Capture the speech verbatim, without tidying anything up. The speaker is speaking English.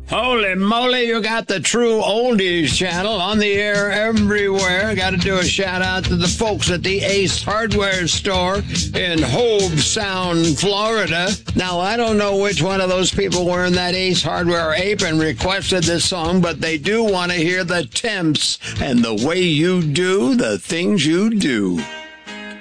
Holy moly, you got the true oldies channel on the air everywhere. Got to do a shout out to the folks at the Ace Hardware store in Hobe Sound, Florida. Now, I don't know which one of those people wearing that Ace Hardware apron requested this song, but they do want to hear the Temps and the way you do the things you do.